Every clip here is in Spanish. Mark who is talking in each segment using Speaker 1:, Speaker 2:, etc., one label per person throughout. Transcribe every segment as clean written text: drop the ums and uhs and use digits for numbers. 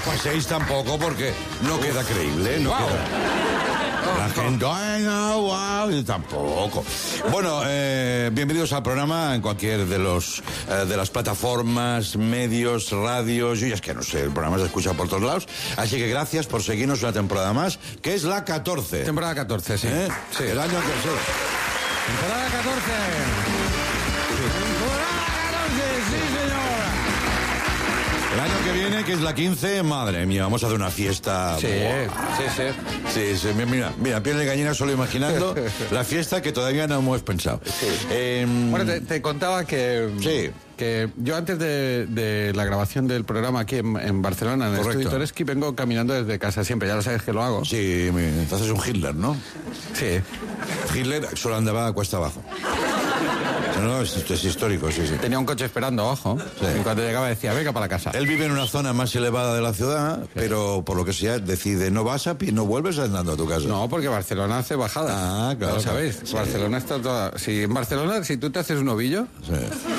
Speaker 1: paséis tampoco porque no queda creíble, no queda. La gente, ay, no, wow, tampoco. Bueno, bienvenidos al programa en cualquier de las plataformas, medios, radios. Yo ya es que no sé, el programa se escucha por todos lados. Así que gracias por seguirnos una temporada más, que es la 14.
Speaker 2: Temporada 14, sí.
Speaker 1: Sí, el año que sí.
Speaker 2: Temporada 14.
Speaker 1: El año que viene, que es la 15, madre mía, vamos a hacer una fiesta.
Speaker 2: Sí,
Speaker 1: Sí, mira, piel de gallina solo imaginando la fiesta que todavía no hemos pensado.
Speaker 2: Sí. Bueno, te contaba que...
Speaker 1: Sí.
Speaker 2: Que yo antes de la grabación del programa aquí en Barcelona, en el
Speaker 1: Correcto.
Speaker 2: Estudio Toreski, vengo caminando desde casa siempre, ya lo sabes que lo hago.
Speaker 1: Sí, entonces un Hitler, ¿no?
Speaker 2: Sí.
Speaker 1: Hitler solo andaba a cuesta abajo. No, esto es histórico, sí.
Speaker 2: Tenía un coche esperando abajo,
Speaker 1: Sí.
Speaker 2: y cuando llegaba decía, venga para la casa.
Speaker 1: Él vive en una zona más elevada de la ciudad, pero por lo que sea decide, no vas a pie, no vuelves andando a tu casa.
Speaker 2: No, porque Barcelona hace bajadas.
Speaker 1: Ah, claro.
Speaker 2: ¿Lo sabéis?
Speaker 1: Sí.
Speaker 2: Barcelona está toda... Si en Barcelona, si tú te haces un ovillo...
Speaker 1: Sí.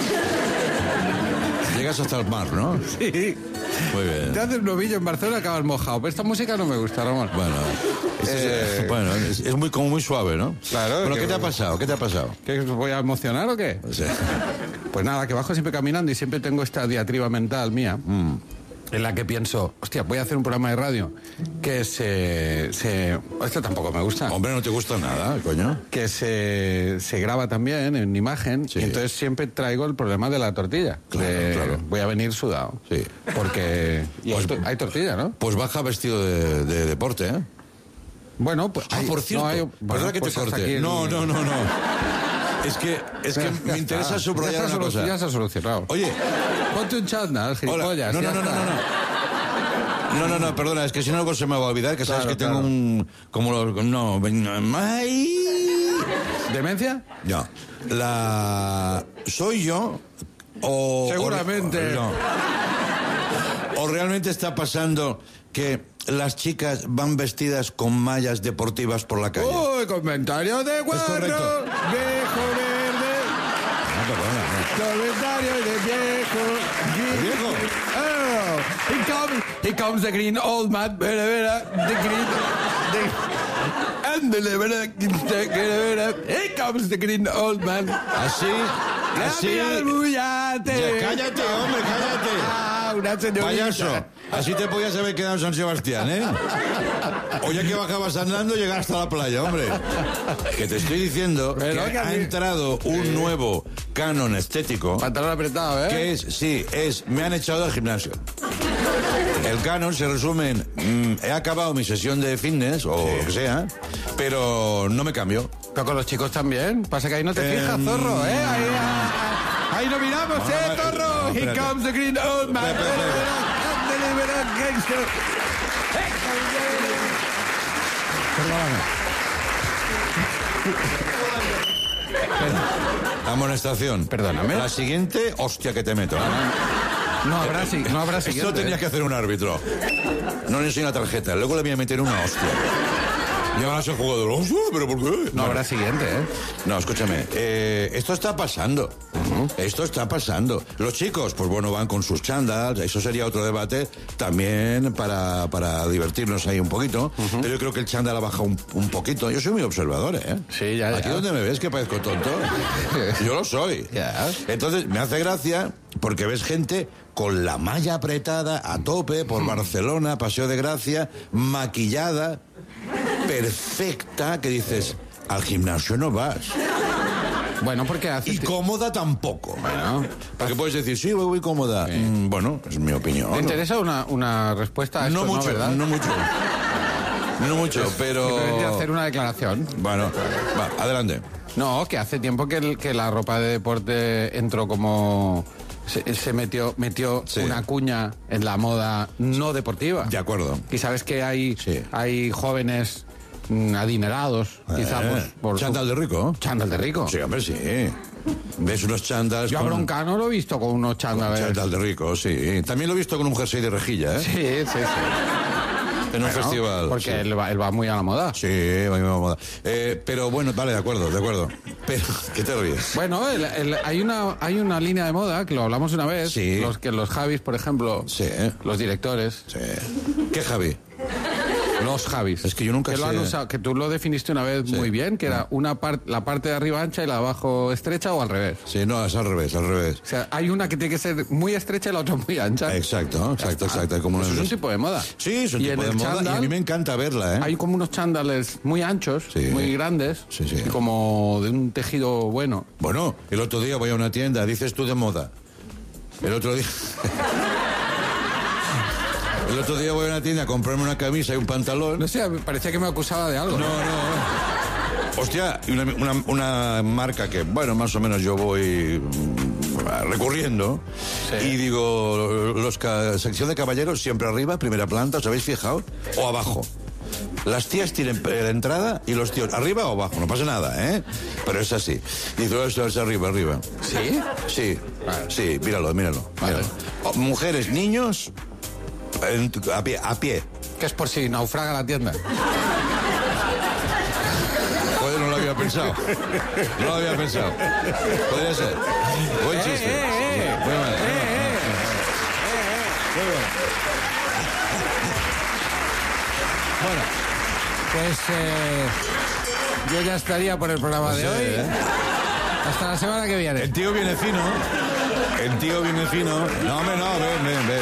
Speaker 1: Llegas hasta el mar, ¿no?
Speaker 2: Sí.
Speaker 1: Muy bien.
Speaker 2: Te haces un ovillo en Barcelona, acabas mojado. Pero esta música no me gusta, Ramón.
Speaker 1: Bueno, es muy, como muy suave, ¿no?
Speaker 2: Claro.
Speaker 1: Bueno,
Speaker 2: que-
Speaker 1: ¿qué te ha pasado? ¿Qué te ha pasado?
Speaker 2: ¿Qué, os voy a emocionar o qué?
Speaker 1: Sí.
Speaker 2: Pues nada, que bajo siempre caminando y siempre tengo esta diatriba mental mía en la que pienso, hostia, voy a hacer un programa de radio que esto tampoco me gusta.
Speaker 1: Hombre, no te gusta nada, coño.
Speaker 2: Que se graba también en imagen,
Speaker 1: Sí.
Speaker 2: y entonces siempre traigo el problema de la tortilla.
Speaker 1: Claro.
Speaker 2: Voy a venir sudado.
Speaker 1: Sí.
Speaker 2: Porque y
Speaker 1: Pues-
Speaker 2: hay tortilla, ¿no?
Speaker 1: Pues baja vestido de deporte, ¿eh?
Speaker 2: Bueno, pues...
Speaker 1: Por cierto, perdona que te corte. No. Es que me interesa subrayar una cosa.
Speaker 2: Ya se ha solucionado.
Speaker 1: Oye,
Speaker 2: Ponte un chándal, gilipollas.
Speaker 1: No,
Speaker 2: ya
Speaker 1: no,
Speaker 2: está.
Speaker 1: no, perdona, es que si no algo se me va a olvidar, que sabes
Speaker 2: Claro,
Speaker 1: que tengo
Speaker 2: claro.
Speaker 1: como los... No, ay.
Speaker 2: ¿Demencia?
Speaker 1: No, ¿soy yo o...
Speaker 2: Seguramente.
Speaker 1: O realmente está pasando que las chicas van vestidas con mallas deportivas por la calle?
Speaker 2: ¡Uy, comentario de guarro!
Speaker 1: correcto.
Speaker 2: ¡Viejo verde!
Speaker 1: No, perdona,
Speaker 2: Comentario de viejo.
Speaker 1: ¿Viejo?
Speaker 2: Oh, here comes the green old man. Vera, vera, the green... Ándale, vera, here comes the green old man.
Speaker 1: Así...
Speaker 2: ¡Bullate!
Speaker 1: Ya, cállate, hombre, cállate.
Speaker 2: Ah, una señorita.
Speaker 1: Payaso, así te podías haber quedado en San Sebastián, ¿eh? O ya que bajabas andando, llegar hasta la playa, hombre. Que te estoy diciendo
Speaker 2: Pero
Speaker 1: que
Speaker 2: que
Speaker 1: ha
Speaker 2: a mí-
Speaker 1: entrado un nuevo canon estético,
Speaker 2: Pantalón apretado, ¿eh?
Speaker 1: que me han echado del gimnasio. El canon se resume en, he acabado mi sesión de fitness, o lo que sea, pero no me cambio.
Speaker 2: Pero con los chicos también. Pasa que ahí no te fijas, zorro, ¿eh? Ahí no miramos,
Speaker 1: Bueno,
Speaker 2: zorro.
Speaker 1: no,
Speaker 2: Here
Speaker 1: espérate.
Speaker 2: comes the green old man.
Speaker 1: Espera.
Speaker 2: Ándale, verá, gangster.
Speaker 1: Amonestación.
Speaker 2: Perdóname.
Speaker 1: La siguiente, hostia que te meto.
Speaker 2: No habrá siguiente.
Speaker 1: Esto tenía que hacer un árbitro. No le enseño la tarjeta, luego le voy a meter una hostia. Y ahora se juega de hostia, pero ¿por qué?
Speaker 2: No habrá siguiente, ¿eh?
Speaker 1: No, escúchame, esto está pasando. Esto está pasando. Los chicos, pues bueno, van con sus chándals, eso sería otro debate, también para divertirnos ahí un poquito. Pero yo creo que el chándal ha bajado un poquito. Yo soy muy observador, ¿eh?
Speaker 2: Sí, ya.
Speaker 1: Aquí donde me ves que parezco tonto. Yo lo soy.
Speaker 2: Ya.
Speaker 1: Entonces, me hace gracia porque ves gente con la malla apretada a tope por Barcelona, Paseo de Gracia, maquillada, perfecta, que dices, al gimnasio no vas.
Speaker 2: Bueno, porque hace...
Speaker 1: Y cómoda tampoco.
Speaker 2: Bueno.
Speaker 1: Porque puedes decir, sí, voy cómoda.
Speaker 2: Sí.
Speaker 1: Bueno, es mi opinión.
Speaker 2: ¿Te interesa una respuesta a esto,
Speaker 1: No mucho,
Speaker 2: ¿verdad?
Speaker 1: no mucho. No mucho, pero...
Speaker 2: Simplemente hacer una declaración.
Speaker 1: Bueno, va, adelante.
Speaker 2: No, que hace tiempo que la ropa de deporte entró como... Se metió
Speaker 1: Sí.
Speaker 2: una cuña en la moda no deportiva.
Speaker 1: De acuerdo.
Speaker 2: Y sabes que hay jóvenes adinerados, quizá por
Speaker 1: ¿Chándal de rico?
Speaker 2: chándal de rico.
Speaker 1: Sí, hombre, sí. Ves unos chándals
Speaker 2: Yo a
Speaker 1: con...
Speaker 2: Broncano lo he visto con unos chándales.
Speaker 1: Chándal de rico, sí. También lo he visto con un jersey de rejilla, ¿eh?
Speaker 2: Sí.
Speaker 1: en un festival.
Speaker 2: Porque
Speaker 1: sí.
Speaker 2: él va muy a la moda.
Speaker 1: Sí, va muy a la moda. Pero bueno, vale, de acuerdo. Pero, ¿qué te ríes?
Speaker 2: Bueno, hay una línea de moda, que lo hablamos una vez,
Speaker 1: Sí.
Speaker 2: los Javis, por ejemplo,
Speaker 1: Sí.
Speaker 2: los directores,
Speaker 1: Sí. ¿Qué, Javi?
Speaker 2: los Javis.
Speaker 1: Es que yo nunca
Speaker 2: que lo han
Speaker 1: sé.
Speaker 2: usado, que tú lo definiste una vez
Speaker 1: Sí.
Speaker 2: muy bien, que era la parte de arriba ancha y la de abajo estrecha o al revés.
Speaker 1: Sí, no, es al revés.
Speaker 2: O sea, hay una que tiene que ser muy estrecha y la otra muy ancha.
Speaker 1: Exacto. Como
Speaker 2: Eso es un tipo de moda.
Speaker 1: Sí, es un
Speaker 2: Y
Speaker 1: tipo
Speaker 2: en
Speaker 1: de
Speaker 2: el
Speaker 1: moda y a
Speaker 2: chándal
Speaker 1: mí me encanta verla, ¿eh?
Speaker 2: hay como unos chándales muy anchos,
Speaker 1: Sí.
Speaker 2: muy grandes,
Speaker 1: Sí, sí.
Speaker 2: y como de un tejido bueno.
Speaker 1: Bueno, el otro día voy a una tienda, dices tú de moda. El otro día voy a una tienda a comprarme una camisa y un pantalón.
Speaker 2: No sé, parecía que me acusaba de algo.
Speaker 1: No. Hostia, y una marca que, bueno, más o menos yo voy recurriendo.
Speaker 2: Sí.
Speaker 1: Y digo, sección de caballeros siempre arriba, primera planta, ¿os habéis fijado? O abajo. Las tías tienen la entrada y los tíos arriba o abajo, no pasa nada, ¿eh? Pero es así. Dice, esto es arriba.
Speaker 2: ¿Sí?
Speaker 1: Sí,
Speaker 2: Vale.
Speaker 1: sí, míralo.
Speaker 2: Vale.
Speaker 1: Mujeres, niños, a pie.
Speaker 2: Que es por si naufraga la tienda.
Speaker 1: Joder, no lo había pensado. Podría ser. Buen chiste. Sí, muy mal.
Speaker 2: Bueno, pues yo ya estaría por el programa de hoy. Hasta la semana que viene.
Speaker 1: El tío viene fino. No, hombre, no, ven.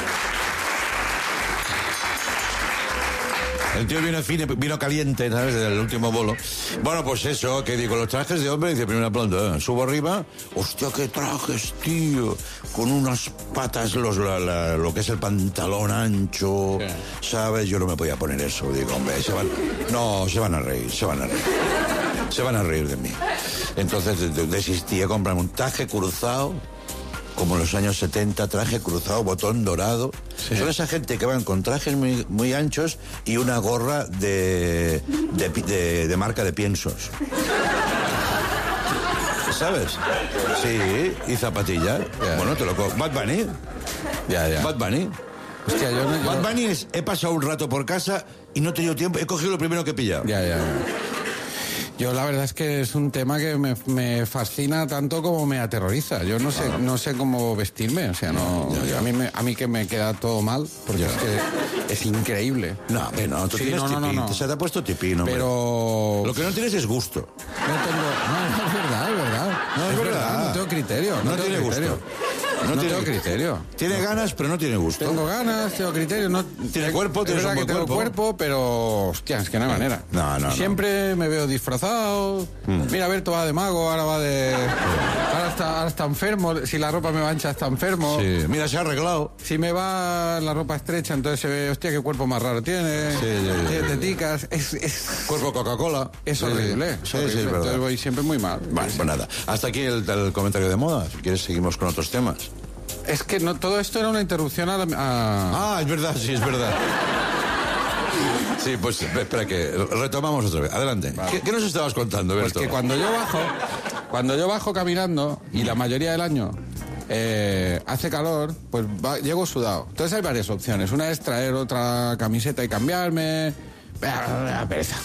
Speaker 1: El tío vino caliente, ¿sabes? Del último bolo. Bueno, pues eso, que digo, los trajes de hombre, dice, primera planta, subo arriba, hostia, qué trajes, tío, con unas patas, lo que es el pantalón ancho,
Speaker 2: Sí.
Speaker 1: ¿sabes? Yo no me podía poner eso, digo, hombre, se van a reír. Se van a reír de mí. Entonces desistí a comprarme un traje cruzado, como en los años 70, traje cruzado, botón dorado.
Speaker 2: Sí.
Speaker 1: Son esa gente que van con trajes muy, muy anchos y una gorra de marca de piensos. ¿Sabes? Sí, y zapatillas.
Speaker 2: Ya.
Speaker 1: Bueno, te lo cojo. Bad Bunny.
Speaker 2: Ya.
Speaker 1: Bad Bunny.
Speaker 2: Hostia,
Speaker 1: Bad Bunny he pasado un rato por casa y no he tenido tiempo. He cogido lo primero que he pillado.
Speaker 2: Ya. Yo la verdad es que es un tema que me fascina tanto como me aterroriza. Yo no sé cómo vestirme, o sea, no.
Speaker 1: Ya.
Speaker 2: A mí que me queda todo mal, porque
Speaker 1: Ya.
Speaker 2: es que es increíble.
Speaker 1: No, no, tú
Speaker 2: Sí,
Speaker 1: tienes tipín.
Speaker 2: no.
Speaker 1: Se te ha puesto tipín, hombre.
Speaker 2: Pero
Speaker 1: Lo que no tienes es gusto.
Speaker 2: no, es verdad.
Speaker 1: No, es verdad.
Speaker 2: No tengo criterio.
Speaker 1: No
Speaker 2: tengo
Speaker 1: tiene
Speaker 2: criterio.
Speaker 1: gusto.
Speaker 2: No tengo criterio.
Speaker 1: Tiene ganas, pero no tiene gusto.
Speaker 2: Tengo ganas, tengo criterio. No,
Speaker 1: Tiene cuerpo,
Speaker 2: es
Speaker 1: tienes
Speaker 2: verdad
Speaker 1: un
Speaker 2: que
Speaker 1: buen
Speaker 2: tengo cuerpo, pero hostia, es que no hay manera.
Speaker 1: No.
Speaker 2: Siempre me veo disfrazado. Mira, Berto va de mago, ahora va de. Ahora está enfermo. Si la ropa me va ancha, está enfermo.
Speaker 1: Sí, mira, se ha arreglado.
Speaker 2: Si me va la ropa estrecha, entonces se ve, hostia, qué cuerpo más raro tiene.
Speaker 1: Sí.
Speaker 2: Tiene teticas. Es
Speaker 1: Cuerpo Coca-Cola.
Speaker 2: horrible.
Speaker 1: Sí,
Speaker 2: horrible.
Speaker 1: es verdad.
Speaker 2: Entonces voy siempre muy mal.
Speaker 1: Vale, pues nada. Hasta aquí el comentario de moda. Si quieres, seguimos con otros temas.
Speaker 2: Es que no, todo esto era una interrupción a...
Speaker 1: Es verdad, sí, es verdad. Sí, pues espera que retomamos otra vez. Adelante.
Speaker 2: Vale.
Speaker 1: ¿Qué nos estabas contando,
Speaker 2: Pues
Speaker 1: Berto?
Speaker 2: que cuando yo bajo caminando, y la mayoría del año hace calor, pues llego sudado. Entonces hay varias opciones. Una es traer otra camiseta y cambiarme. Pereza.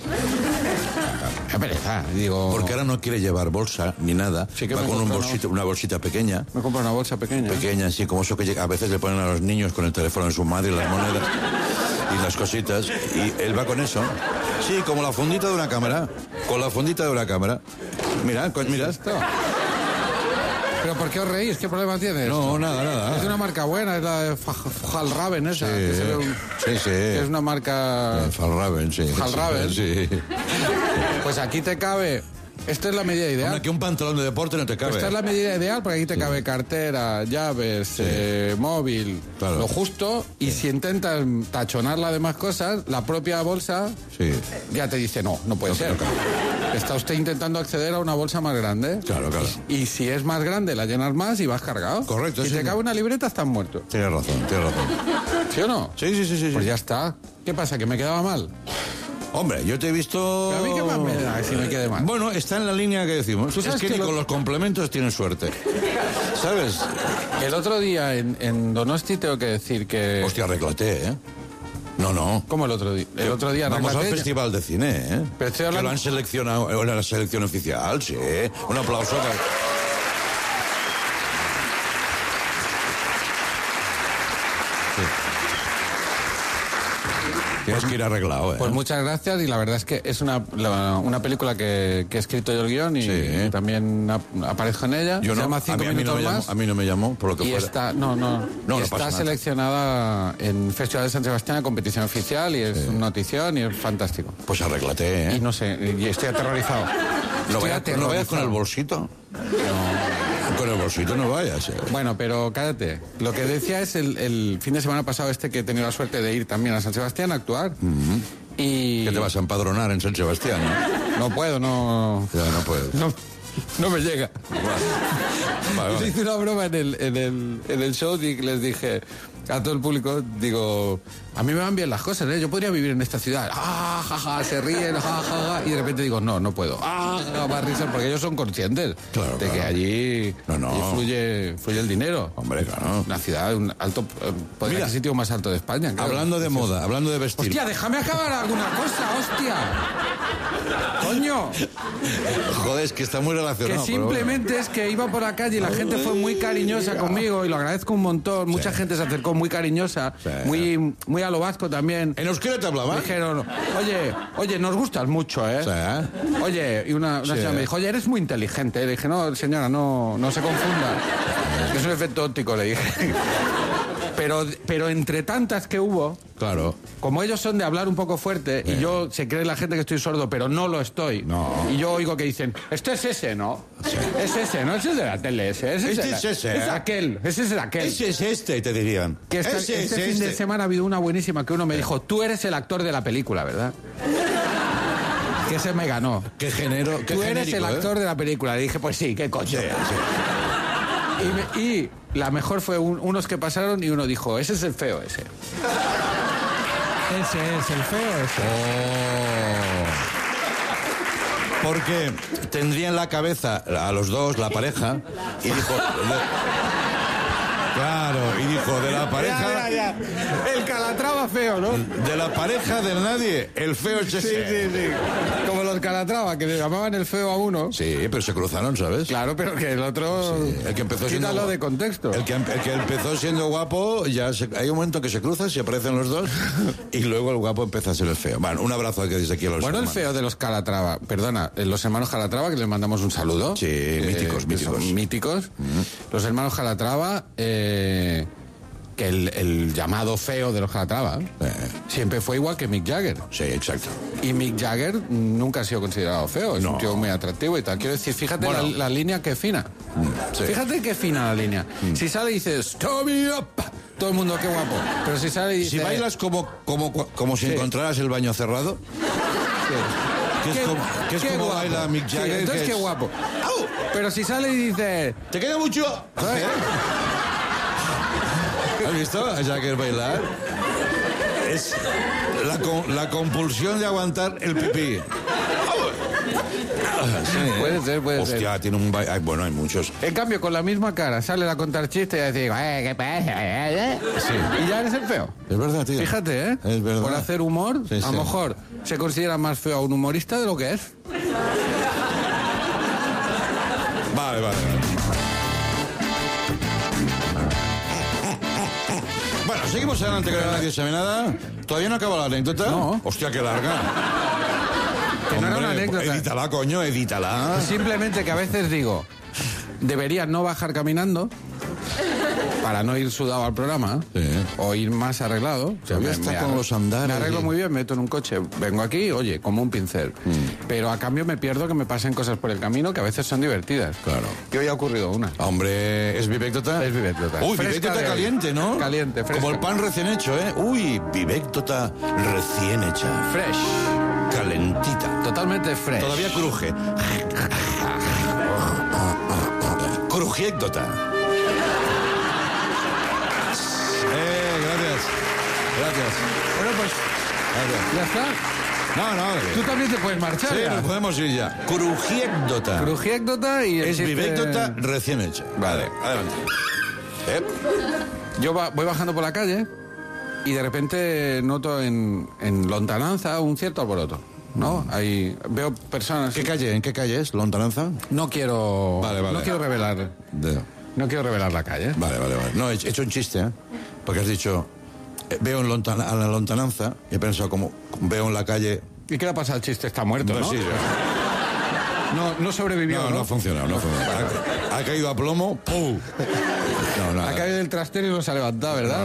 Speaker 2: Pereza, digo...
Speaker 1: Porque ahora no quiere llevar bolsa ni nada.
Speaker 2: Sí que
Speaker 1: va
Speaker 2: me
Speaker 1: con
Speaker 2: compro
Speaker 1: una bolsita pequeña.
Speaker 2: Me compro una bolsa pequeña.
Speaker 1: Pequeña, así como eso que a veces le ponen a los niños con el teléfono de su madre y las monedas y las cositas. Y él va con eso. Sí, como la fundita de una cámara. Con la fundita de una cámara. Mira.
Speaker 2: Esto. ¿Pero por qué os reís? ¿Qué problema tienes?
Speaker 1: No, nada.
Speaker 2: Es de una marca buena, es la de Fjallraven esa.
Speaker 1: Sí,
Speaker 2: que se ve
Speaker 1: sí.
Speaker 2: que es una marca...
Speaker 1: Fjallraven, sí.
Speaker 2: Fjallraven.
Speaker 1: Sí.
Speaker 2: Pues aquí te cabe... Esta es la medida ideal.
Speaker 1: Hombre, que un pantalón de deporte no te cabe.
Speaker 2: Esta es la medida ideal porque aquí te cabe cartera, llaves, móvil,
Speaker 1: Claro.
Speaker 2: lo justo. Y si intentas tachonar las demás cosas, la propia bolsa
Speaker 1: Sí.
Speaker 2: ya te dice no puede ser. Está usted intentando acceder a una bolsa más grande.
Speaker 1: Claro.
Speaker 2: Y si es más grande, la llenas más y vas cargado.
Speaker 1: Correcto,
Speaker 2: Si
Speaker 1: sí.
Speaker 2: te cabe una libreta, estás muerto.
Speaker 1: Tienes razón.
Speaker 2: ¿Sí o no?
Speaker 1: Sí.
Speaker 2: Pues ya está. ¿Qué pasa? ¿Que me quedaba mal?
Speaker 1: Hombre, yo te he visto...
Speaker 2: ¿Pero a mí qué más me da si me quede mal?
Speaker 1: Bueno, está en la línea que decimos.
Speaker 2: Tú sabes
Speaker 1: Es que
Speaker 2: que
Speaker 1: ni con los complementos tienes suerte. ¿Sabes?
Speaker 2: El otro día en Donosti tengo que decir que...
Speaker 1: Hostia, arréglate, ¿eh? No.
Speaker 2: ¿Cómo el otro día? El otro día
Speaker 1: vamos al
Speaker 2: arreglaste ella.
Speaker 1: Festival de Cine, ¿eh?
Speaker 2: Pero estoy
Speaker 1: Que
Speaker 2: hablando-
Speaker 1: lo han seleccionado en la selección oficial, sí. Un aplauso. Tienes que ir arreglado, ¿eh?
Speaker 2: Pues muchas gracias, y la verdad es que es una película que he escrito yo el guión y
Speaker 1: Sí.
Speaker 2: también aparezco en ella.
Speaker 1: Yo
Speaker 2: Se
Speaker 1: no,
Speaker 2: llama
Speaker 1: a
Speaker 2: 5
Speaker 1: mí no
Speaker 2: minutos
Speaker 1: me llamó,
Speaker 2: más.
Speaker 1: a mí no me llamó, por lo que
Speaker 2: Y
Speaker 1: fuera.
Speaker 2: está, y
Speaker 1: no
Speaker 2: está
Speaker 1: pasa nada.
Speaker 2: seleccionada en Festival de San Sebastián a competición oficial, y es notición y es fantástico.
Speaker 1: Pues arréglate, ¿eh?
Speaker 2: Y no sé, y estoy aterrorizado.
Speaker 1: ¿No
Speaker 2: Estoy
Speaker 1: vayas con el
Speaker 2: aterrorizado.
Speaker 1: bolsito? Con el bolsito no vayas, ¿eh?
Speaker 2: Bueno, pero cállate. Lo que decía es el fin de semana pasado que he tenido la suerte de ir también a San Sebastián a actuar. Y...
Speaker 1: Que te vas a empadronar en San Sebastián, ¿no?
Speaker 2: No puedo, no...
Speaker 1: Ya, no puedes.
Speaker 2: No me llega.
Speaker 1: Vale,
Speaker 2: Yo
Speaker 1: vale.
Speaker 2: hice una broma en el show y les dije a todo el público, digo, a mí me van bien las cosas, ¿eh? Yo podría vivir en esta ciudad. ¡Ah, ja, ja! Se ríen, ja, ja, ja. Y de repente digo, no puedo. ¡Ah, ja, ja! Más risas, porque ellos son conscientes
Speaker 1: Claro,
Speaker 2: de que
Speaker 1: claro.
Speaker 2: allí,
Speaker 1: No.
Speaker 2: allí fluye el dinero.
Speaker 1: Hombre, claro.
Speaker 2: Una ciudad, un alto poder
Speaker 1: Mira,
Speaker 2: adquisitivo más alto de España. Claro.
Speaker 1: Hablando de moda, hablando de vestir.
Speaker 2: Hostia, déjame acabar alguna cosa, hostia. Coño.
Speaker 1: Joder, es que está muy
Speaker 2: Que
Speaker 1: relacionado. pero
Speaker 2: simplemente es que iba por la calle y la gente fue muy cariñosa conmigo y lo agradezco un montón. Mucha gente se acercó muy cariñosa,
Speaker 1: Sí.
Speaker 2: muy a lo vasco también.
Speaker 1: bueno. ¿En euskera te hablaba?
Speaker 2: Me dijeron, oye, nos gustas mucho, ¿eh?
Speaker 1: Sí.
Speaker 2: Oye, y una
Speaker 1: Sí.
Speaker 2: señora me dijo, oye, eres muy inteligente. Le dije, no, señora, no se confunda. Es un efecto óptico, le dije. Pero entre tantas que hubo,
Speaker 1: Claro.
Speaker 2: como ellos son de hablar un poco fuerte, y yo se cree la gente que estoy sordo, pero no lo estoy.
Speaker 1: No.
Speaker 2: Y yo oigo que dicen, este es ese, ¿no? Es ese, ¿no? Ese es de la tele, ese.
Speaker 1: Este es ese,
Speaker 2: Es
Speaker 1: ¿eh?
Speaker 2: aquel, ese es el aquel.
Speaker 1: Ese es este, te dirían.
Speaker 2: Que este fin de semana ha habido una buenísima que uno me dijo, tú eres el actor de la película, ¿verdad? Que se me ganó.
Speaker 1: Qué género, qué
Speaker 2: Tú eres
Speaker 1: genérico,
Speaker 2: el actor de la película. Le dije, pues sí, qué coño. Y la mejor fue unos que pasaron y uno dijo, ese es el feo ese. Ese es el feo ese.
Speaker 1: Porque tendría en la cabeza a los dos, la pareja, y dijo... Claro, y dijo, de la pareja...
Speaker 2: Ya. El Calatrava feo, ¿no?
Speaker 1: De la pareja del nadie, el feo es ese.
Speaker 2: Sí. Como los Calatrava, que le llamaban el feo a uno.
Speaker 1: Sí, pero se cruzaron, ¿sabes?
Speaker 2: Claro, pero que el otro...
Speaker 1: Sí, el que empezó siendo
Speaker 2: Quítalo
Speaker 1: guapo.
Speaker 2: de contexto.
Speaker 1: El que empezó siendo guapo, hay un momento que se cruzan, se aparecen los dos, y luego el guapo empieza a ser el feo. Bueno, un abrazo que desde aquí a los
Speaker 2: Bueno, el
Speaker 1: hermanos.
Speaker 2: feo de los Calatrava, perdona, los hermanos Calatrava, que les mandamos un saludo.
Speaker 1: Sí, míticos,
Speaker 2: que son
Speaker 1: míticos.
Speaker 2: míticos. Los hermanos Calatrava, que el llamado feo de los Calatrava siempre fue igual que Mick Jagger.
Speaker 1: Sí, exacto.
Speaker 2: Y Mick Jagger nunca ha sido considerado feo, es
Speaker 1: No.
Speaker 2: un tío muy atractivo y tal. Quiero decir, fíjate
Speaker 1: Bueno.
Speaker 2: la línea que fina.
Speaker 1: Sí.
Speaker 2: Fíjate qué fina la línea. Si sale y dices, "Stop me up", todo el mundo, qué guapo. Pero si sale y dice...
Speaker 1: Si bailas como si
Speaker 2: Sí.
Speaker 1: encontraras el baño cerrado,
Speaker 2: Sí.
Speaker 1: que es
Speaker 2: Qué
Speaker 1: como
Speaker 2: guapo.
Speaker 1: baila Mick
Speaker 2: Sí,
Speaker 1: Jagger.
Speaker 2: entonces
Speaker 1: que
Speaker 2: qué
Speaker 1: es-
Speaker 2: guapo.
Speaker 1: ¡Au!
Speaker 2: Pero si sale y dice...
Speaker 1: ¿Te queda mucho?
Speaker 2: "Eh,
Speaker 1: ¿Has visto a Jagger bailar? Es la compulsión de aguantar el pipí. Sí, ¿eh?
Speaker 2: Puede ser.
Speaker 1: Hostia, tiene un baile. Bueno, hay muchos.
Speaker 2: En cambio, con la misma cara, sale a contar chistes y a decir, ¿qué pasa?
Speaker 1: Sí.
Speaker 2: Y ya eres el feo.
Speaker 1: Es verdad, tío.
Speaker 2: Fíjate, ¿eh?
Speaker 1: Es verdad.
Speaker 2: Por hacer humor,
Speaker 1: Sí,
Speaker 2: a
Speaker 1: sí.
Speaker 2: lo mejor se considera más feo a un humorista de lo que es.
Speaker 1: Vale. Bueno, seguimos adelante, que nadie sabe nada. ¿Todavía no acaba la anécdota?
Speaker 2: No.
Speaker 1: Hostia, qué larga.
Speaker 2: Que no era una anécdota.
Speaker 1: Edítala, coño, edítala.
Speaker 2: Simplemente que a veces digo, debería no bajar caminando para no ir sudado al programa,
Speaker 1: Sí.
Speaker 2: o ir más arreglado.
Speaker 1: Todavía está con los andares,
Speaker 2: Me arreglo
Speaker 1: sí.
Speaker 2: muy bien, me meto en un coche, vengo aquí, oye, como un pincel. Pero a cambio me pierdo que me pasen cosas por el camino que a veces son divertidas.
Speaker 1: Claro.
Speaker 2: Que hoy ha ocurrido una.
Speaker 1: Hombre, ¿es vivéctota?
Speaker 2: Es vivéctota.
Speaker 1: Uy,
Speaker 2: Fresca
Speaker 1: vivéctota
Speaker 2: de hoy.
Speaker 1: caliente, ¿no?
Speaker 2: Caliente, fresca.
Speaker 1: Como el pan recién hecho, ¿eh? Uy, vivéctota recién hecha.
Speaker 2: Fresh.
Speaker 1: Calentita.
Speaker 2: Totalmente fresh.
Speaker 1: Todavía cruje. Crujiéctota. Gracias.
Speaker 2: Bueno, pues
Speaker 1: Gracias.
Speaker 2: ya está.
Speaker 1: No.
Speaker 2: Tú también te puedes marchar.
Speaker 1: Sí,
Speaker 2: ya.
Speaker 1: nos podemos ir ya. Crujiéctota.
Speaker 2: Crujiéctota y el
Speaker 1: Es
Speaker 2: chiste-
Speaker 1: vivéctota recién hecha. Vale, adelante.
Speaker 2: Yo voy bajando por la calle y de repente noto en lontananza un cierto alboroto, ¿no? Ahí veo personas...
Speaker 1: ¿En qué calle es? ¿Lontananza?
Speaker 2: No quiero...
Speaker 1: Vale.
Speaker 2: No quiero revelar... No quiero revelar la calle.
Speaker 1: Vale. No, he hecho un chiste, ¿eh? Porque has dicho, veo a la lontananza, y he pensado como veo en la calle...
Speaker 2: ¿Y qué le pasa al chiste? Está muerto,
Speaker 1: Pues
Speaker 2: ¿no?
Speaker 1: sí,
Speaker 2: No sobrevivió, ¿no?
Speaker 1: No ha funcionado. Ha caído a plomo, ¡pum! No,
Speaker 2: Ha caído del trastero y no se ha levantado, ¿verdad?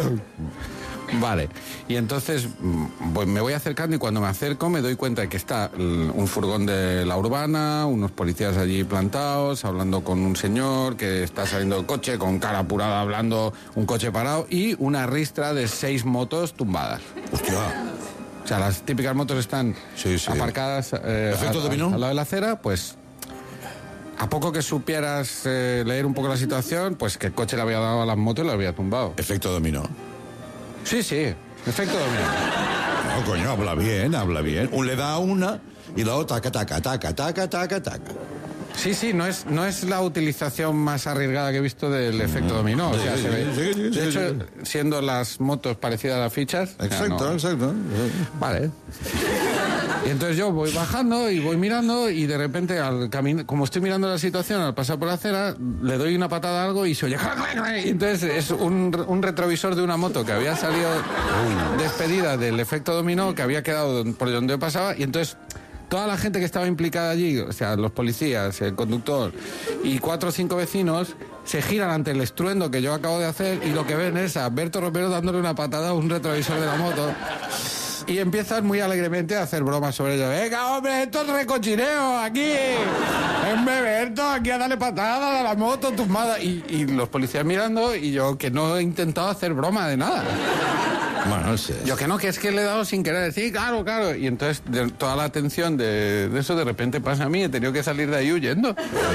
Speaker 1: No.
Speaker 2: Vale. Y entonces pues me voy acercando y cuando me acerco me doy cuenta de que está un furgón de la urbana, unos policías allí plantados, hablando con un señor que está saliendo del coche con cara apurada, hablando, un coche parado y una ristra de 6 motos tumbadas.
Speaker 1: Hostia.
Speaker 2: O sea, las típicas motos están aparcadas
Speaker 1: ¿Efecto dominó?
Speaker 2: al lado de la acera, pues a poco que supieras leer un poco la situación, pues que el coche le había dado a las motos y lo había tumbado.
Speaker 1: Efecto dominó.
Speaker 2: Sí, efecto dominó.
Speaker 1: No, coño, habla bien. Un le da a una y la otra taca.
Speaker 2: Sí, no es la utilización más arriesgada que he visto del efecto dominó. O sea, se ve. De hecho, siendo las motos parecidas a las fichas...
Speaker 1: Exacto.
Speaker 2: Vale. Y entonces yo voy bajando y voy mirando y de repente, como estoy mirando la situación, al pasar por la acera, le doy una patada a algo y se oye... Y entonces es un retrovisor de una moto que había salido despedida del efecto dominó, que había quedado por donde pasaba, y entonces... Toda la gente que estaba implicada allí, o sea, los policías, el conductor y 4 o 5 vecinos, se giran ante el estruendo que yo acabo de hacer y lo que ven es a Berto Romero dándole una patada a un retrovisor de la moto. Y empiezan muy alegremente a hacer bromas sobre ello. ¡Venga, hombre, esto es recochineo aquí! ¡Hombre, Berto, aquí a darle patada a la moto tumbada! Y los policías mirando y yo que no he intentado hacer broma de nada.
Speaker 1: Bueno, sí.
Speaker 2: Yo que no, que es que le he dado sin querer. Sí, claro. Y entonces toda la atención de eso de repente pasa a mí. He tenido que salir de ahí huyendo.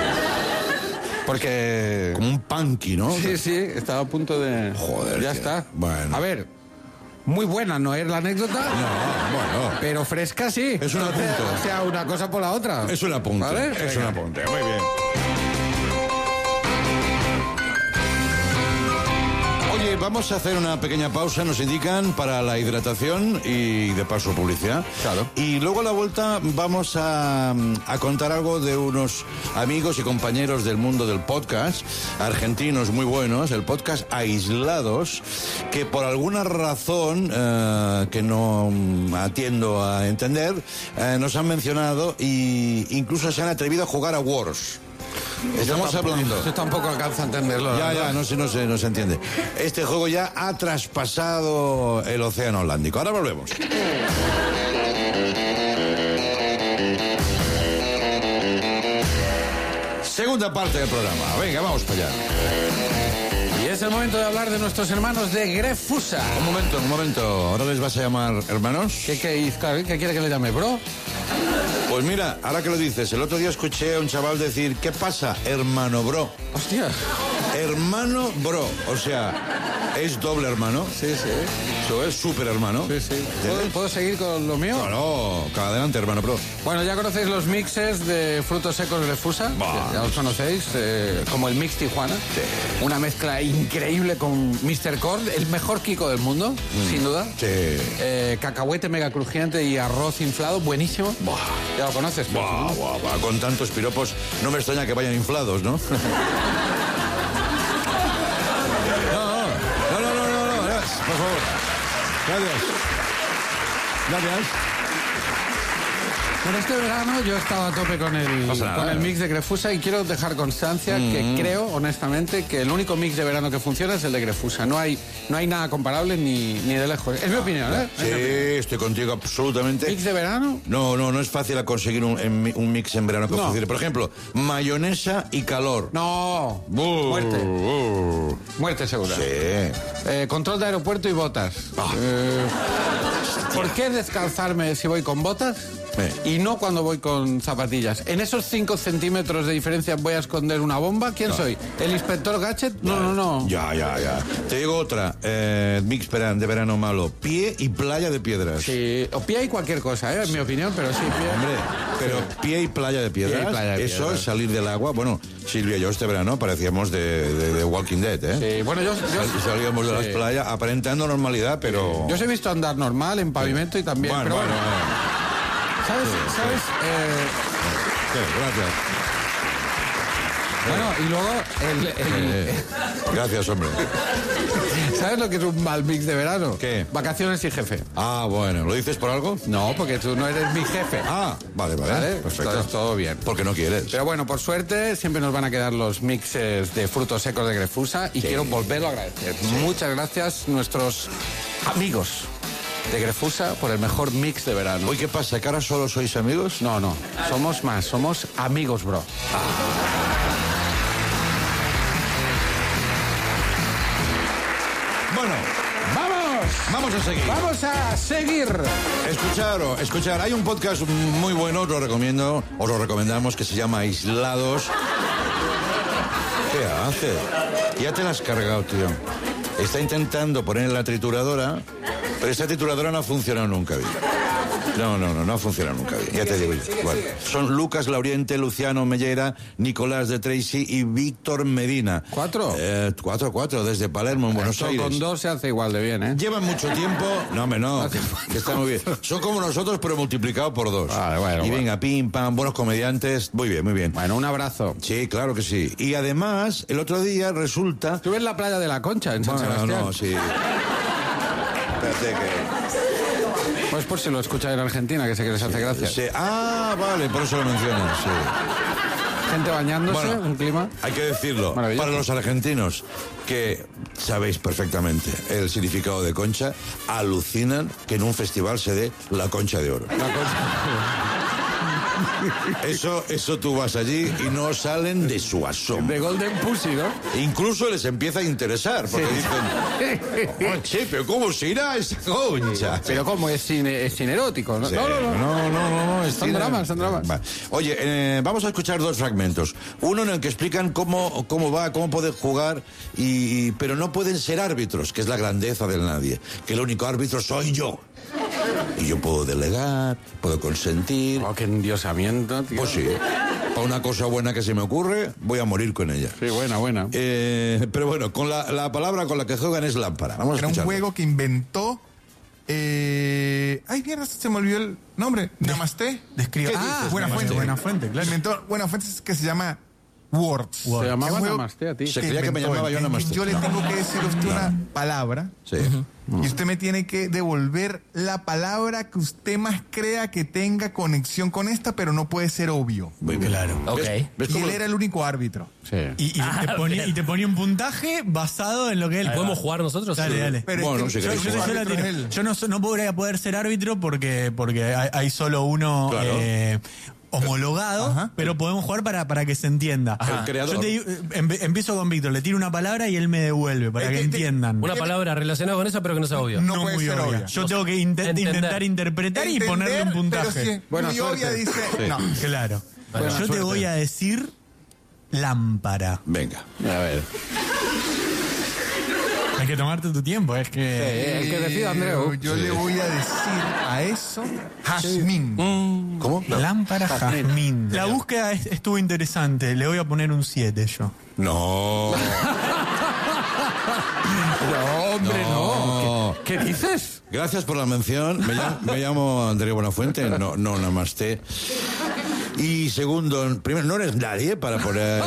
Speaker 2: Porque...
Speaker 1: Como un punky, ¿no?
Speaker 2: Sí, estaba a punto de...
Speaker 1: Joder.
Speaker 2: Ya está.
Speaker 1: Bueno.
Speaker 2: A ver, muy buena no es la anécdota.
Speaker 1: No, bueno.
Speaker 2: Pero fresca sí.
Speaker 1: Es un apunte.
Speaker 2: O sea, una cosa por la otra.
Speaker 1: Es un apunte.
Speaker 2: ¿Vale?
Speaker 1: Es un apunte. Muy bien. Oye, vamos a hacer una pequeña pausa, nos indican, para la hidratación y de paso publicidad.
Speaker 2: Claro.
Speaker 1: Y luego a la vuelta vamos a contar algo de unos amigos y compañeros del mundo del podcast, argentinos muy buenos, el podcast Aislados, que por alguna razón que no atiendo a entender, nos han mencionado e incluso se han atrevido a jugar a Wars. Estamos hablando.
Speaker 2: Yo tampoco alcanzo a entenderlo.
Speaker 1: Ya, no se entiende. Este juego ya ha traspasado el océano Atlántico. Ahora volvemos. Segunda parte del programa. Venga, vamos para allá.
Speaker 2: Y es el momento de hablar de nuestros hermanos de Grefusa.
Speaker 1: Un momento. ¿Ahora les vas a llamar hermanos?
Speaker 2: ¿Qué quiere que le llame, bro?
Speaker 1: Pues mira, ahora que lo dices, el otro día escuché a un chaval decir, ¿qué pasa, hermano bro?
Speaker 2: Hostia.
Speaker 1: Hermano bro, o sea, es doble hermano.
Speaker 2: Sí.
Speaker 1: Eso es súper hermano.
Speaker 2: Sí. ¿Puedo seguir con lo mío?
Speaker 1: No, adelante, hermano bro.
Speaker 2: Bueno, ya conocéis los mixes de frutos secos de Grefusa. Ya los conocéis, como el mix Tijuana.
Speaker 1: Sí.
Speaker 2: Una mezcla increíble con Mr. Corn, el mejor Kiko del mundo, sin duda.
Speaker 1: Sí.
Speaker 2: Cacahuete mega crujiente y arroz inflado, buenísimo. Ya lo conoces.
Speaker 1: Buah, con tantos piropos, no me extraña que vayan inflados, ¿no? No, por favor. Gracias.
Speaker 2: Bueno, este verano yo he estado a tope con el mix de Grefusa y quiero dejar constancia que creo, honestamente, que el único mix de verano que funciona es el de Grefusa. No hay nada comparable ni de lejos. Es mi opinión, ¿eh?
Speaker 1: Sí, estoy contigo absolutamente.
Speaker 2: ¿Mix de verano?
Speaker 1: No es fácil conseguir un mix en verano que funcione. Por ejemplo, mayonesa y calor.
Speaker 2: No. Muerte. Muerte segura.
Speaker 1: Sí.
Speaker 2: Control de aeropuerto y botas. ¿Por qué descalzarme si voy con botas? Y no cuando voy con zapatillas. ¿En esos 5 centímetros de diferencia voy a esconder una bomba? ¿Quién soy? ¿El inspector Gadget? No.
Speaker 1: Ya. Te digo otra. Mix de verano malo. Pie y playa de piedras.
Speaker 2: Sí, o pie y cualquier cosa, en mi opinión, pero sí, pie.
Speaker 1: Hombre, Pero pie y playa de piedras,
Speaker 2: Pie y playa de
Speaker 1: eso
Speaker 2: piedras.
Speaker 1: es salir del agua. Bueno, Silvia y yo este verano parecíamos de Walking Dead, ¿eh?
Speaker 2: Sí, bueno,
Speaker 1: Salíamos de las playas aparentando normalidad, pero...
Speaker 2: yo os he visto andar normal en pavimento y también,
Speaker 1: Bueno,
Speaker 2: pero bueno, ¿sabes?
Speaker 1: Sí, gracias.
Speaker 2: Bueno, y luego
Speaker 1: Gracias, hombre.
Speaker 2: ¿sabes lo que es un mal mix de verano?
Speaker 1: ¿Qué?
Speaker 2: Vacaciones y jefe.
Speaker 1: Ah, bueno, ¿lo dices por algo?
Speaker 2: No, porque tú no eres mi jefe.
Speaker 1: Ah, vale.
Speaker 2: ¿Vale?
Speaker 1: Perfecto.
Speaker 2: Entonces, todo bien.
Speaker 1: Porque no quieres.
Speaker 2: Pero bueno, por suerte siempre nos van a quedar los mixes de frutos secos de Grefusa y quiero volverlo a agradecer. Muchas gracias nuestros amigos de Grefusa por el mejor mix de verano.
Speaker 1: Hoy, ¿qué pasa? ¿Que ahora solo sois amigos?
Speaker 2: No, somos más, somos amigos, bro.
Speaker 1: Bueno, vamos a seguir.
Speaker 2: Vamos a seguir.
Speaker 1: Escuchar. Hay un podcast muy bueno, os lo recomendamos, que se llama Aislados. ¿Qué hace? Ya te la has cargado, tío. Está intentando poner en la trituradora, pero esta trituradora no ha funcionado nunca bien. No ha funcionado nunca bien. Ya te digo yo. Bueno, son Lucas Lauriente, Luciano Mellera, Nicolás de Tracy y Víctor Medina.
Speaker 2: ¿Cuatro?
Speaker 1: Cuatro, desde Palermo, en Buenos
Speaker 2: Esto
Speaker 1: Aires.
Speaker 2: con dos se hace igual de bien, ¿eh?
Speaker 1: Llevan mucho tiempo. No, que está muy bien. Son como nosotros, pero multiplicado por dos.
Speaker 2: Vale, bueno,
Speaker 1: y venga, pim, pam, buenos comediantes. Muy bien, muy bien.
Speaker 2: Bueno, un abrazo.
Speaker 1: Sí, claro que sí. Y además, el otro día resulta...
Speaker 2: ¿Tú ves la playa de la Concha en San
Speaker 1: Bueno,
Speaker 2: Sebastián?
Speaker 1: no, sí. Espérate que...
Speaker 2: Pues por si lo escuchan en Argentina, que sé que les hace gracia.
Speaker 1: Sí. Ah, vale, por eso lo mencionas, sí.
Speaker 2: Gente bañándose,
Speaker 1: Bueno,
Speaker 2: un clima.
Speaker 1: Hay que decirlo,
Speaker 2: Maravilloso.
Speaker 1: para los argentinos, que sabéis perfectamente el significado de concha, alucinan que en un festival se dé la concha de oro.
Speaker 2: La Concha.
Speaker 1: Eso tú vas allí y no salen de su asombro.
Speaker 2: De Golden Pussy, ¿no?
Speaker 1: Incluso les empieza a interesar, porque dicen, "Oh, che, pero ¿cómo se irá esa concha?"
Speaker 2: Pero ¿cómo? Es cine erótico, ¿no?
Speaker 1: Sí.
Speaker 2: No.
Speaker 1: es
Speaker 2: Son
Speaker 1: cine.
Speaker 2: dramas, son dramas.
Speaker 1: Va. Oye, vamos a escuchar dos fragmentos. Uno en el que explican cómo pueden jugar, pero no pueden ser árbitros, que es la grandeza del nadie. Que el único árbitro soy yo. Y yo puedo delegar, puedo consentir.
Speaker 2: Oh, qué endiosamiento, tío.
Speaker 1: Pues sí. Para una cosa buena que se me ocurre, voy a morir con ella.
Speaker 2: Sí, buena.
Speaker 1: Pero bueno, con la palabra con la que juegan es lámpara. Vamos a
Speaker 3: Era un
Speaker 1: escucharlo.
Speaker 3: juego que inventó... Ay, mierda, se me olvidó el nombre. Namaste.
Speaker 4: Describe.
Speaker 1: ¿Qué
Speaker 4: Ah,
Speaker 1: dices?
Speaker 3: Buenafuente.
Speaker 4: Buenafuente, claro.
Speaker 3: Inventó Buenafuente, que se llama Words.
Speaker 2: Se llamaba
Speaker 3: Es un juego
Speaker 2: Namaste a ti.
Speaker 1: Se creía que me
Speaker 3: inventó
Speaker 1: llamaba
Speaker 3: él.
Speaker 1: yo Namaste.
Speaker 3: Yo le
Speaker 1: No.
Speaker 3: tengo que decir a usted una palabra.
Speaker 1: Sí.
Speaker 3: Y usted me tiene que devolver la palabra que usted más crea que tenga conexión con esta, pero no puede ser obvio.
Speaker 1: Muy bien.
Speaker 4: Claro.
Speaker 1: ¿Ves?
Speaker 5: Ok.
Speaker 1: ¿Ves
Speaker 3: Y
Speaker 1: cómo-
Speaker 3: él era el único árbitro.
Speaker 2: Sí.
Speaker 4: Y te ponía un puntaje basado en lo que él.
Speaker 5: ¿Podemos jugar nosotros?
Speaker 4: Dale.
Speaker 3: Pero
Speaker 1: Bueno,
Speaker 3: es que
Speaker 1: si querés
Speaker 3: yo
Speaker 1: jugar.
Speaker 3: soy
Speaker 4: la
Speaker 3: árbitro,
Speaker 4: tiro.
Speaker 3: es él.
Speaker 4: Yo no podría poder ser árbitro porque hay solo uno
Speaker 1: Claro.
Speaker 4: homologado,
Speaker 3: Ajá.
Speaker 4: pero podemos jugar para que se entienda.
Speaker 1: El creador.
Speaker 4: Yo empiezo con Víctor, le tiro una palabra y él me devuelve para que entiendan.
Speaker 5: Una palabra relacionada con eso, pero que no sea obvio.
Speaker 3: No puede
Speaker 4: muy
Speaker 3: ser
Speaker 4: obvia.
Speaker 3: obvia.
Speaker 4: Yo tengo que
Speaker 5: Entender.
Speaker 4: intentar interpretar y ponerle un puntaje.
Speaker 3: Pero si
Speaker 2: Buena
Speaker 3: muy
Speaker 2: suerte.
Speaker 3: obvia dice... No.
Speaker 4: Claro.
Speaker 5: Buena
Speaker 4: Yo te
Speaker 2: suerte.
Speaker 4: voy a decir lámpara.
Speaker 1: Venga.
Speaker 2: A ver.
Speaker 4: Hay que tomarte tu tiempo, es que...
Speaker 2: El que decida, Andreu.
Speaker 3: Yo le voy a decir a eso jazmín.
Speaker 1: ¿Cómo? No.
Speaker 4: Lámpara jazmín. La búsqueda estuvo interesante. Le voy a poner un 7 yo.
Speaker 1: No.
Speaker 2: No, hombre, no. ¿Qué dices?
Speaker 1: Gracias por la mención. Me llamo Andrés Buenafuente. No, namaste. Y segundo, primero, no eres nadie para poner...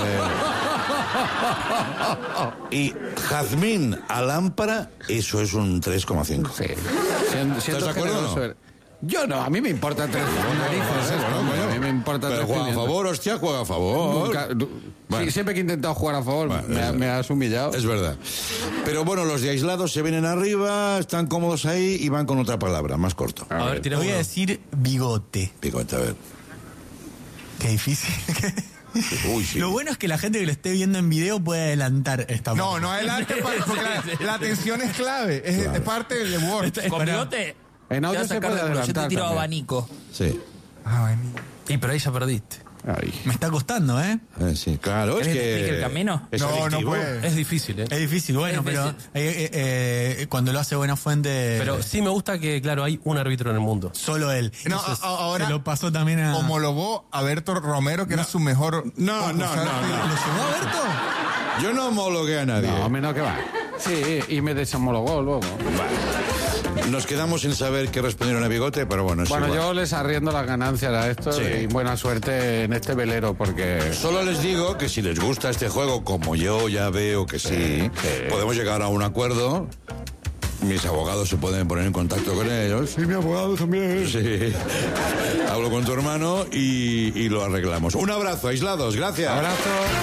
Speaker 1: Y jazmín a lámpara, eso es un 3,5.
Speaker 2: Sí. Siento
Speaker 1: de acuerdo o no?
Speaker 2: generoso. Yo no, a mí me importa tres narices. A mí me importa
Speaker 1: Pero
Speaker 2: tres
Speaker 1: juega a
Speaker 2: pimientos.
Speaker 1: favor, hostia, juega a favor.
Speaker 2: Nunca-
Speaker 1: Bueno.
Speaker 2: Sí, siempre que he intentado jugar a favor
Speaker 1: Bueno,
Speaker 2: me has humillado.
Speaker 1: Es verdad. Pero bueno, los de aislados se vienen arriba, están cómodos ahí y van con otra palabra, más corto.
Speaker 5: A ver,
Speaker 4: Le
Speaker 5: tira
Speaker 4: voy
Speaker 5: uno.
Speaker 4: a decir bigote.
Speaker 1: Picote, a ver.
Speaker 4: Qué difícil.
Speaker 1: Uy, sí.
Speaker 4: Lo bueno es que la gente que lo esté viendo en video puede adelantar esta
Speaker 3: No,
Speaker 4: parte.
Speaker 3: no adelante, porque la atención es clave. Es parte del Word.
Speaker 5: Con bigote.
Speaker 2: En audio
Speaker 5: te vas a
Speaker 2: se
Speaker 5: sacar
Speaker 2: puede
Speaker 5: de uno. Yo te
Speaker 2: adelantar
Speaker 5: tiro
Speaker 2: también.
Speaker 5: abanico.
Speaker 1: Sí.
Speaker 3: Ah, bueno.
Speaker 5: Y pero ahí ya perdiste.
Speaker 2: Ay.
Speaker 4: Me está costando, ¿eh?
Speaker 1: Sí, claro, es
Speaker 6: ¿Querés que
Speaker 1: que...
Speaker 6: te explique el camino?
Speaker 1: es
Speaker 3: No, no
Speaker 1: adictivo.
Speaker 3: puede.
Speaker 5: Es difícil, ¿eh?
Speaker 4: Es difícil, bueno,
Speaker 5: Es
Speaker 4: pero
Speaker 5: difícil.
Speaker 4: cuando lo hace Buenafuente,
Speaker 5: Pero sí me gusta que, claro, hay un árbitro en el mundo.
Speaker 4: solo él.
Speaker 3: No,
Speaker 4: Entonces,
Speaker 3: ahora
Speaker 4: se lo pasó también a...
Speaker 3: homologó a Berto Romero, que era su mejor...
Speaker 1: No.
Speaker 4: ¿Lo llevó a Berto?
Speaker 1: Yo no homologué a nadie.
Speaker 2: No, menos que va. Sí, y me deshomologó luego.
Speaker 1: Nos quedamos sin saber qué respondieron a Bigote, pero bueno, es
Speaker 2: Bueno,
Speaker 1: igual.
Speaker 2: yo les arriendo las ganancias a esto
Speaker 1: Sí.
Speaker 2: y buena suerte en este velero porque...
Speaker 1: Solo les digo que si les gusta este juego, como yo ya veo que sí, podemos llegar a un acuerdo. Mis abogados se pueden poner en contacto con ellos. Sí, mi abogado también. Sí. Hablo con tu hermano y lo arreglamos. Un abrazo, aislados. Gracias.
Speaker 2: Abrazo.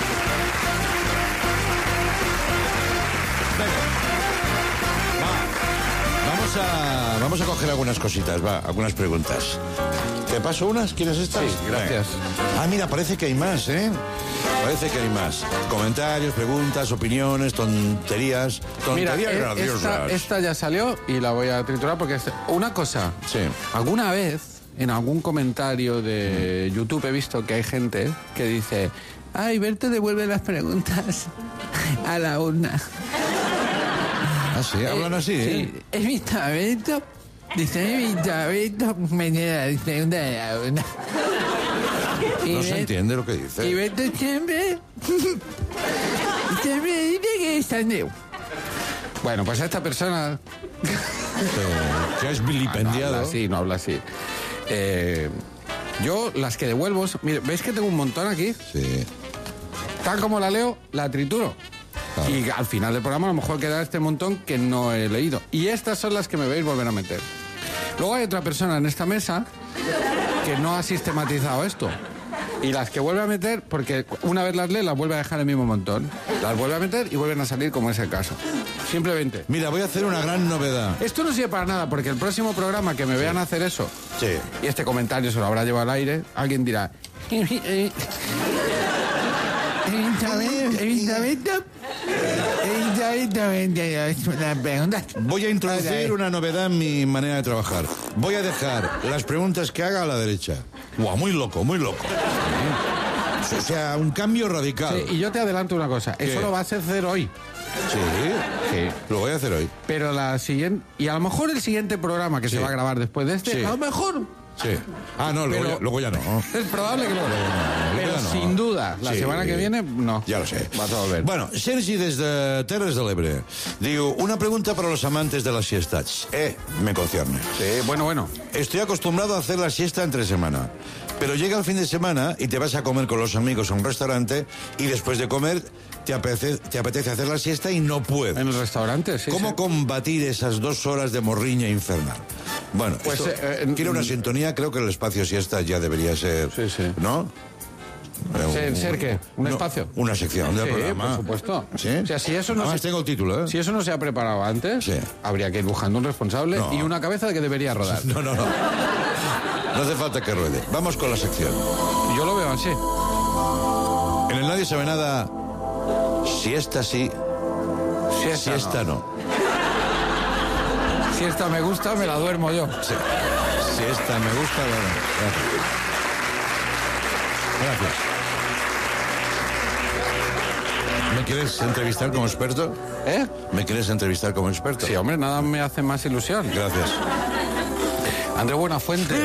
Speaker 1: Vamos a coger algunas cositas, algunas preguntas. ¿Te paso unas? ¿Quieres estas?
Speaker 2: Sí, gracias.
Speaker 1: Venga. Ah, mira, parece que hay más, ¿eh? Parece que hay más. Comentarios, preguntas, opiniones, tonterías.
Speaker 2: Mira,
Speaker 1: Tonterías graciosas.
Speaker 2: esta ya salió y la voy a triturar porque una cosa.
Speaker 1: Sí.
Speaker 2: Alguna vez en algún comentario de YouTube he visto que hay gente que dice: ay, Berto devuelve las preguntas a la urna.
Speaker 1: Ah, sí, hablan así, ¿eh?
Speaker 2: Sí, he visto a Berto. Dice, he visto a Berto me queda las preguntas de la urna.
Speaker 1: No se entiende lo que dice.
Speaker 2: Y Berto siempre dice que es Andreu. Bueno, pues esta persona
Speaker 1: Que es
Speaker 2: no
Speaker 1: vilipendiado.
Speaker 2: habla así, no habla así. Yo las que devuelvo, mire, ¿veis que tengo un montón aquí?
Speaker 1: Sí.
Speaker 2: Tal como la leo, la trituro.
Speaker 1: Claro.
Speaker 2: Y al final del programa a lo mejor queda este montón que no he leído. Y estas son las que me veis volver a meter. Luego hay otra persona en esta mesa que no ha sistematizado esto. Y las que vuelve a meter, porque una vez las lee, las vuelve a dejar en el mismo montón. Las vuelve a meter y vuelven a salir como es el caso. Simplemente.
Speaker 1: Mira, voy a hacer una gran novedad.
Speaker 2: Esto no sirve para nada, porque el próximo programa que me vean hacer eso,
Speaker 1: Sí.
Speaker 2: y este comentario se lo habrá llevado al aire, alguien dirá...
Speaker 1: Voy a introducir una novedad en mi manera de trabajar. Voy a dejar las preguntas que haga a la derecha. Guau, muy loco, muy loco. O sea, un cambio radical.
Speaker 2: Sí, y yo te adelanto una cosa, eso lo vas a hacer hoy.
Speaker 1: Sí,
Speaker 2: Sí.
Speaker 1: lo voy a hacer hoy.
Speaker 2: Pero la siguiente... Y a lo mejor el siguiente programa que
Speaker 1: Sí.
Speaker 2: se va a grabar después de este,
Speaker 1: Sí.
Speaker 2: a lo mejor...
Speaker 1: Sí. Ah, no, luego,
Speaker 2: Pero-
Speaker 1: luego ya no.
Speaker 2: Es probable que lo...
Speaker 1: no,
Speaker 2: Pero
Speaker 1: ya no.
Speaker 2: sin duda, la
Speaker 1: Sí.
Speaker 2: semana que viene, no.
Speaker 1: Ya lo sé.
Speaker 2: Vas a volver.
Speaker 1: Bueno, Sergi desde Terres de l'Ebre. Digo, una pregunta para los amantes de las siestas. Me concierne.
Speaker 2: Sí, bueno.
Speaker 1: Estoy acostumbrado a hacer la siesta entre semana, pero llega el fin de semana y te vas a comer con los amigos a un restaurante y después de comer te apetece hacer la siesta y no puedes.
Speaker 2: En el restaurante, sí.
Speaker 1: ¿Cómo
Speaker 2: sí.
Speaker 1: combatir esas 2 horas de morriña infernal? Bueno,
Speaker 2: Pues,
Speaker 1: esto quiere una sintonía, creo que el espacio siesta ya debería ser,
Speaker 2: Sí, sí.
Speaker 1: ¿no?
Speaker 2: ¿Ser qué? ¿Un espacio?
Speaker 1: Una sección del
Speaker 2: Sí,
Speaker 1: programa.
Speaker 2: por supuesto.
Speaker 1: ¿Sí?
Speaker 2: O sea, si eso no
Speaker 1: Además
Speaker 2: se-
Speaker 1: tengo el título, ¿eh?
Speaker 2: Si eso no se ha preparado antes,
Speaker 1: Sí.
Speaker 2: habría que ir buscando un responsable
Speaker 1: No.
Speaker 2: y una cabeza que debería rodar.
Speaker 1: No. No hace falta que ruede. Vamos con la sección.
Speaker 2: Yo lo veo así.
Speaker 1: En el Nadie Sabe Nada, siesta sí, siesta no.
Speaker 2: Si esta me gusta, me la duermo yo.
Speaker 1: Sí. Siesta me gusta, bueno. Gracias. ¿Me quieres entrevistar como experto?
Speaker 2: ¿Eh?
Speaker 1: ¿Me quieres entrevistar como experto?
Speaker 2: Sí, hombre, nada me hace más ilusión.
Speaker 1: Gracias.
Speaker 2: Andrés Buenafuente.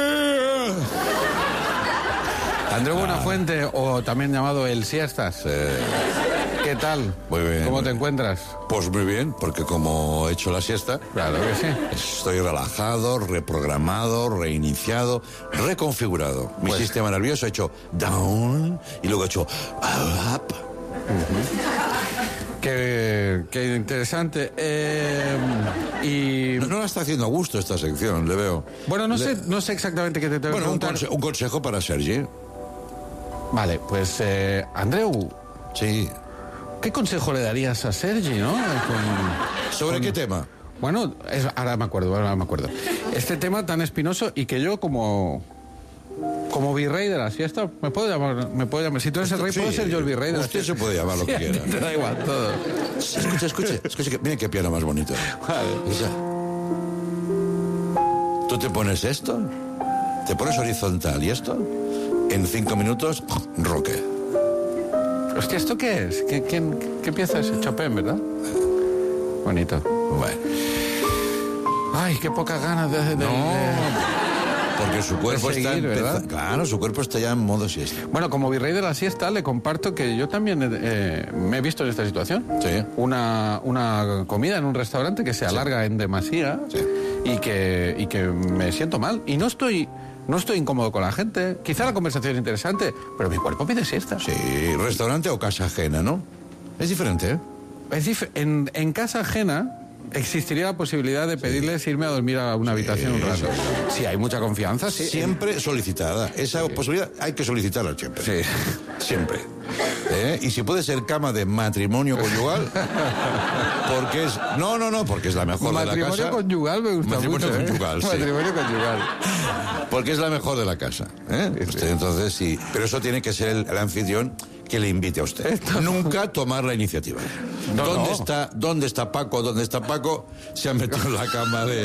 Speaker 2: Andrés Buenafuente, o también llamado El Siestas. ¿Qué tal?
Speaker 1: Muy bien.
Speaker 2: ¿Cómo te encuentras?
Speaker 1: Pues muy bien, porque como he hecho la siesta,
Speaker 2: Claro que sí.
Speaker 1: estoy relajado, reprogramado, reiniciado, reconfigurado. Mi
Speaker 2: Pues-
Speaker 1: sistema nervioso ha hecho down y luego ha hecho up.
Speaker 2: Qué interesante. Y
Speaker 1: No la está haciendo a gusto esta sección, le veo.
Speaker 2: bueno, no sé exactamente qué te tengo que
Speaker 1: Bueno,
Speaker 2: preguntar.
Speaker 1: un consejo para Sergi.
Speaker 2: Vale, pues Andreu,
Speaker 1: Sí.
Speaker 2: ¿qué consejo le darías a Sergi, no?
Speaker 1: ¿Sobre qué tema?
Speaker 2: Bueno, ahora me acuerdo. Este tema tan espinoso y que yo como virrey de la siesta, me puedo llamar. Si tú eres el rey,
Speaker 1: Sí,
Speaker 2: puedo ser yo el virrey de la
Speaker 1: usted
Speaker 2: siesta.
Speaker 1: se puede llamar lo que
Speaker 2: Sí,
Speaker 1: quiera.
Speaker 2: Te da igual todo.
Speaker 1: Escuche, mira qué piano más bonito. Escucha. ¿Tú te pones esto? ¿Te pones horizontal y esto? En 5 minutos, Roque.
Speaker 2: Hostia, ¿esto qué es? ¿Qué pieza es? Chopin, ¿verdad? Bonito.
Speaker 1: Bueno.
Speaker 2: Ay, qué pocas ganas de
Speaker 1: Porque su cuerpo
Speaker 2: seguir,
Speaker 1: está
Speaker 2: ¿verdad?
Speaker 1: Claro, su cuerpo está ya en modo siesta.
Speaker 2: Bueno, como virrey de la siesta, le comparto que yo también me he visto en esta situación.
Speaker 1: Sí.
Speaker 2: Una comida en un restaurante que se alarga en demasía y que me siento mal. Y no estoy incómodo con la gente. Quizá la conversación es interesante, pero mi cuerpo pide siesta.
Speaker 1: Sí, restaurante o casa ajena, ¿no? Es diferente, ¿eh?
Speaker 2: En casa ajena existiría la posibilidad de pedirles irme a dormir a una habitación un rato. Si hay mucha confianza, sí.
Speaker 1: Siempre solicitada. Esa posibilidad hay que solicitarla siempre.
Speaker 2: Sí.
Speaker 1: Siempre. Y si puede ser cama de matrimonio conyugal, porque es... No, porque es la mejor de la casa.
Speaker 2: Matrimonio conyugal me gusta
Speaker 1: Matrimonio
Speaker 2: mucho.
Speaker 1: conyugal, sí.
Speaker 2: Matrimonio conyugal.
Speaker 1: Porque es la mejor de la casa. Usted, entonces, sí. Pero eso tiene que ser el anfitrión que le invite a usted. Nunca tomar la iniciativa. ¿Dónde está Paco? ¿Dónde está Paco? Se ha metido en la cama de...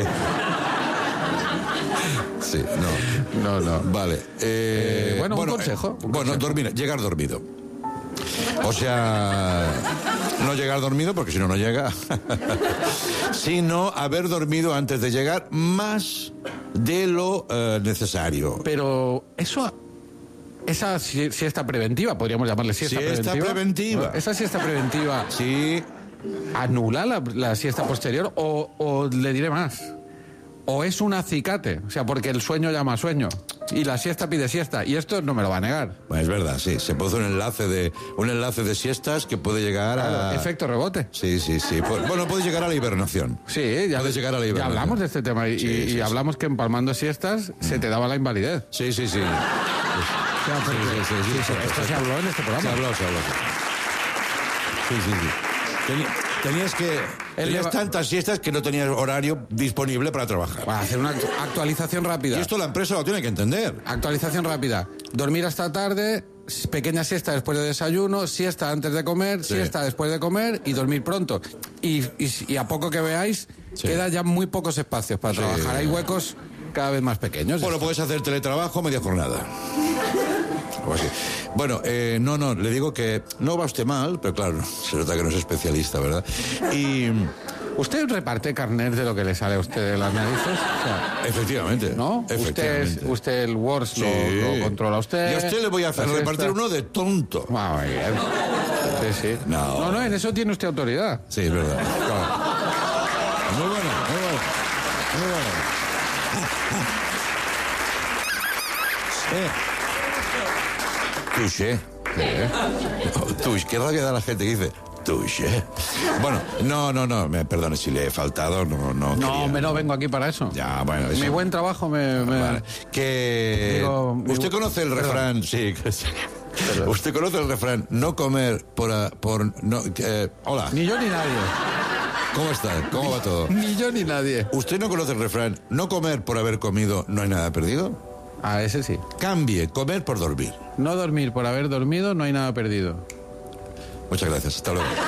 Speaker 1: Sí, no. Vale.
Speaker 2: Bueno, un consejo.
Speaker 1: Llegar dormido. O sea, no llegar dormido, porque si no, no llega. Sino haber dormido antes de llegar más de lo necesario.
Speaker 2: Pero esa siesta preventiva, podríamos llamarle siesta preventiva. Esa siesta preventiva.
Speaker 1: Sí.
Speaker 2: ¿Anula la siesta posterior o le diré más? ¿O es un acicate? O sea, porque el sueño llama a sueño y la siesta pide siesta, y esto no me lo va a negar.
Speaker 1: Bueno, es verdad, sí. Se produce un enlace de siestas que puede llegar a...
Speaker 2: Efecto rebote.
Speaker 1: Sí. Bueno, puede llegar a la hibernación.
Speaker 2: Sí,
Speaker 1: puede llegar a la hibernación.
Speaker 2: Ya hablamos de este tema y hablamos que empalmando siestas se te daba la invalidez.
Speaker 1: Sí.
Speaker 2: Esto se habló en este programa.
Speaker 1: Se habló. Sí. Tenías tantas siestas que no tenías horario disponible para trabajar.
Speaker 2: Para hacer una actualización rápida.
Speaker 1: Y esto la empresa lo tiene que entender.
Speaker 2: Actualización rápida. Dormir hasta tarde, pequeña siesta después de desayuno, siesta antes de comer, siesta después de comer y dormir pronto. Y a poco que veáis, queda ya muy pocos espacios para trabajar. Hay huecos cada vez más pequeños.
Speaker 1: Bueno, puedes hacer teletrabajo media jornada. O así. Bueno, no, le digo que no va usted mal, pero claro, se nota que no es especialista, ¿verdad? Y...
Speaker 2: ¿Usted reparte carnets de lo que le sale a usted de las narices? O sea,
Speaker 1: efectivamente.
Speaker 2: ¿No?
Speaker 1: Efectivamente.
Speaker 2: Usted el Word lo controla usted.
Speaker 1: Y a usted le voy a hacer repartir uno de tonto.
Speaker 2: Ah, muy bien. Sí. No, en eso tiene usted autoridad.
Speaker 1: Sí, es verdad. Claro. Muy bueno. Touché. Touché. Qué rabia da la gente que dice touché. Bueno, no, me perdone si le he faltado, no.
Speaker 2: No vengo aquí para eso.
Speaker 1: Ya, bueno. Eso.
Speaker 2: Mi buen trabajo me...
Speaker 1: Vale. ¿Usted conoce el refrán? Sí. ¿Usted conoce el refrán? No comer hola.
Speaker 2: Ni yo ni nadie.
Speaker 1: ¿Cómo está? ¿Cómo va todo?
Speaker 2: Ni yo ni nadie.
Speaker 1: ¿Usted no conoce el refrán? No comer por haber comido, no hay nada perdido.
Speaker 2: Ah, ese sí.
Speaker 1: Cambie, comer por dormir.
Speaker 2: No dormir por haber dormido, no hay nada perdido.
Speaker 1: Muchas gracias, hasta luego.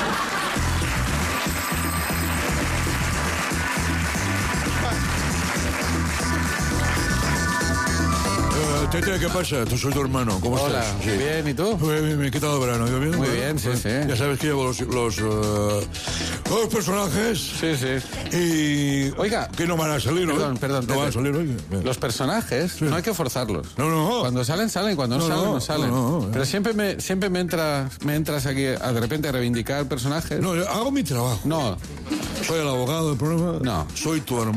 Speaker 1: Tete, ¿qué pasa? Soy tu hermano, ¿cómo
Speaker 2: Hola,
Speaker 1: estás?
Speaker 2: Sí. Bien, ¿y tú?
Speaker 1: Bien, ¿qué tal el verano? ¿Yo bien?
Speaker 2: Muy bien, sí.
Speaker 1: Ya sabes que llevo los personajes.
Speaker 2: Sí.
Speaker 1: Y...
Speaker 2: Oiga.
Speaker 1: Que no van a salir, ¿no?
Speaker 2: Perdón.
Speaker 1: No van a salir hoy.
Speaker 2: Los personajes no hay que forzarlos.
Speaker 1: No.
Speaker 2: Cuando salen, cuando no salen. Pero siempre me entras aquí de repente a reivindicar personajes.
Speaker 1: No, hago mi trabajo.
Speaker 2: No.
Speaker 1: Soy el abogado del programa.
Speaker 2: No.
Speaker 1: Soy tu hermano.